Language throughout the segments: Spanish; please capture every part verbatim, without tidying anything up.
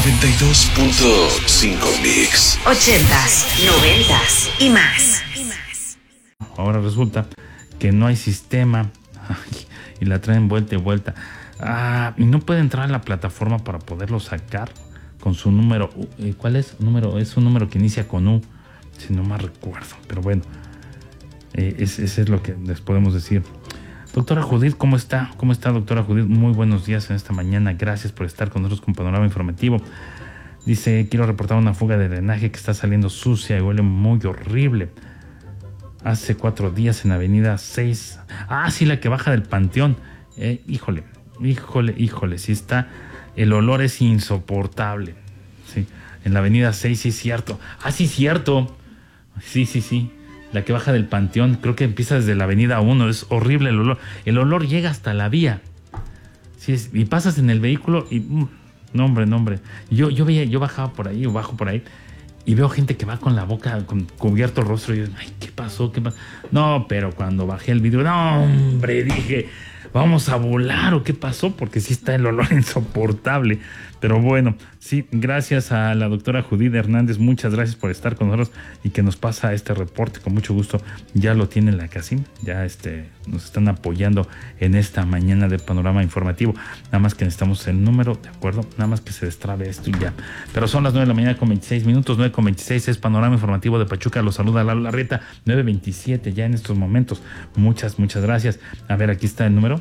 noventa y dos punto cinco Mix. Ochentas, noventas y más. Ahora resulta que no hay sistema y la traen vuelta y vuelta. Ah, y no puede entrar a la plataforma para poderlo sacar con su número. ¿Cuál es? Número, es un número que inicia con U, si no mal recuerdo. Pero bueno, eh, ese, ese es lo que les podemos decir. Doctora Judith, ¿cómo está? ¿Cómo está, doctora Judith? Muy buenos días en esta mañana. Gracias por estar con nosotros con Panorama Informativo. Dice, quiero reportar una fuga de drenaje que está saliendo sucia y huele muy horrible. Hace cuatro días en Avenida seis. Ah, sí, la que baja del Panteón. Eh, híjole, híjole, híjole. Sí está, el olor es insoportable. Sí, en la Avenida seis, sí es cierto. Ah, sí, cierto. Sí, sí, sí. La que baja del Panteón, creo que empieza desde la Avenida uno, es horrible el olor. El olor llega hasta la vía. Sí es, y pasas en el vehículo y... Mm, no, hombre, no, hombre. Yo, yo, veía, yo bajaba por ahí o bajo por ahí y veo gente que va con la boca con cubierto el rostro y yo, ay, ¿qué pasó? ¿Qué pasó? No, pero cuando bajé el video, no, hombre, dije, ¿vamos a volar o qué pasó? Porque sí está el olor insoportable. Pero bueno, sí, gracias a la doctora Judith Hernández, muchas gracias por estar con nosotros y que nos pasa este reporte con mucho gusto. Ya lo tiene la CACIM, ya este, nos están apoyando en esta mañana de Panorama Informativo. Nada más que necesitamos el número, ¿de acuerdo? Nada más que se destrabe esto y ya. Pero son las nueve de la mañana con veintiséis minutos, nueve con veintiséis es Panorama Informativo de Pachuca. Los saluda Lalo Larrieta, nueve veintisiete ya en estos momentos. Muchas, muchas gracias. A ver, aquí está el número.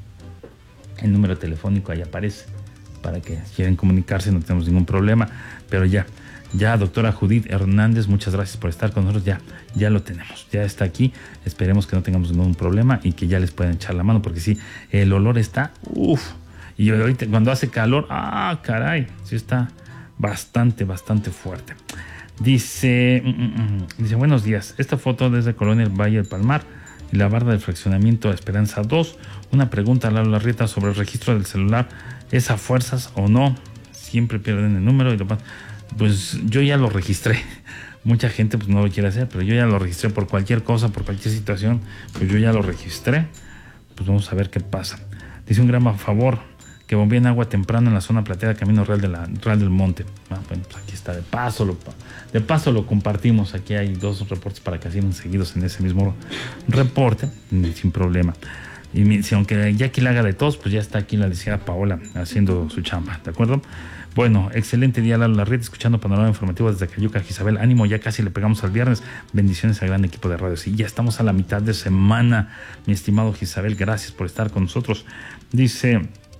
El número telefónico ahí aparece, para que quieran comunicarse, no tenemos ningún problema, pero ya, ya doctora Judith Hernández, muchas gracias por estar con nosotros, ya, ya lo tenemos, ya está aquí, esperemos que no tengamos ningún problema y que ya les puedan echar la mano, porque sí, el olor está, uff, y ahorita cuando hace calor, ah, caray, sí está bastante, bastante fuerte. Dice, mm, mm, dice, buenos días, esta foto desde Colonia del Valle del Palmar y la barda del fraccionamiento Esperanza dos, una pregunta a Lalo Larrieta sobre el registro del celular, ¿es a fuerzas o no? Siempre pierden el número y lo pasan. Pues yo ya lo registré. Mucha gente pues no lo quiere hacer, pero yo ya lo registré por cualquier cosa, por cualquier situación. Pues yo ya lo registré. Pues vamos a ver qué pasa. Dice un gran favor que bombeen agua temprano en la zona plateada Camino Real, de la, Real del Monte. Ah, bueno, pues aquí está. De paso, lo, de paso lo compartimos. Aquí hay dos reportes para que sigan seguidos en ese mismo reporte, sin problema. Y si aunque Jackie la haga de todos, pues ya está aquí la licenciada Paola haciendo su chamba, ¿de acuerdo? Bueno, excelente día, Lalo Larrieta, escuchando Panorama Informativo desde Cayuca, Isabel. Ánimo, ya casi le pegamos al viernes. Bendiciones al gran equipo de radio. Sí, ya estamos a la mitad de semana, mi estimado Isabel. Gracias por estar con nosotros. Dice,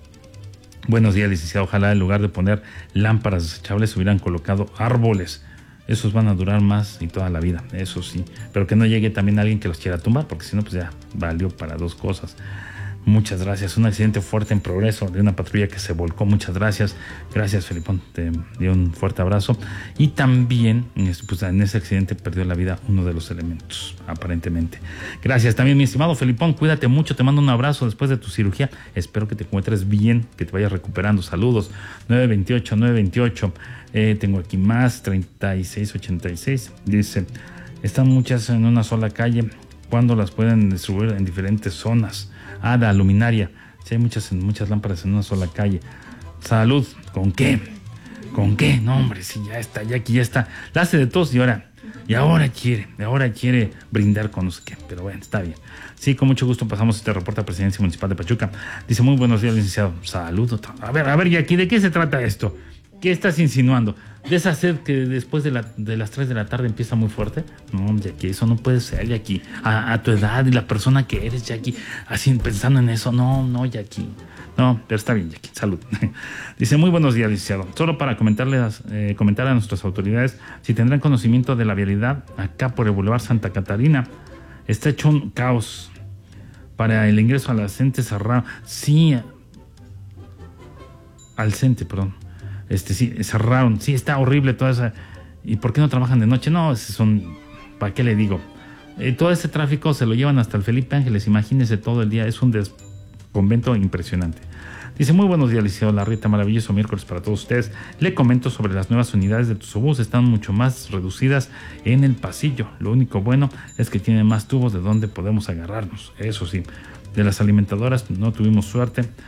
buenos días, licenciado. Ojalá en lugar de poner lámparas desechables hubieran colocado árboles. Esos van a durar más y toda la vida, eso sí. Pero que no llegue también alguien que los quiera tumbar, porque si no, pues ya valió para dos cosas. Muchas gracias. Un accidente fuerte en Progreso de una patrulla que se volcó. Muchas gracias. Gracias, Felipón. Te dio un fuerte abrazo. Y también, pues, en ese accidente perdió la vida uno de los elementos, aparentemente. Gracias también, mi estimado Felipón. Cuídate mucho. Te mando un abrazo después de tu cirugía. Espero que te encuentres bien, que te vayas recuperando. Saludos. nueve veintiocho, nueve veintiocho. Eh, tengo aquí más. treinta y seis ochenta y seis. Dice, están muchas en una sola calle. ¿Cuándo las pueden distribuir en diferentes zonas? Ah, la luminaria. Sí, hay muchas, muchas lámparas en una sola calle. Salud. ¿Con qué? ¿Con qué? No, hombre, sí, ya está, ya aquí ya está. La hace de todos y ahora, y ahora quiere, y ahora quiere brindar con no sé qué. Pero bueno, está bien. Sí, con mucho gusto pasamos este reporte a Presidencia Municipal de Pachuca. Dice, muy buenos días, licenciado. Salud. A ver, a ver, Jackie, ¿de qué se trata esto? ¿Qué estás insinuando? ¿De esa sed que después de, la, de las tres de la tarde empieza muy fuerte? No, Jackie, eso no puede ser, Jackie. A, a tu edad y la persona que eres, Jackie, así pensando en eso. No, no, Jackie. No, pero está bien, Jackie. Salud. Dice, muy buenos días, licenciado. Solo para comentarles, eh, comentar a nuestras autoridades si tendrán conocimiento de la vialidad acá por el Boulevard Santa Catarina. Está hecho un caos para el ingreso a la Cente cerrado. Sí, al Cente, perdón. Este, sí, cerraron, sí, está horrible toda esa. ¿Y por qué no trabajan de noche? No, son, ¿para qué le digo? Eh, todo ese tráfico se lo llevan hasta el Felipe Ángeles, imagínense todo el día, es un desconvento impresionante. Dice, muy buenos días, licenciado Larrieta, maravilloso miércoles para todos ustedes. Le comento sobre las nuevas unidades de Tuzobús, están mucho más reducidas en el pasillo. Lo único bueno es que tienen más tubos de donde podemos agarrarnos, eso sí. De las alimentadoras no tuvimos suerte.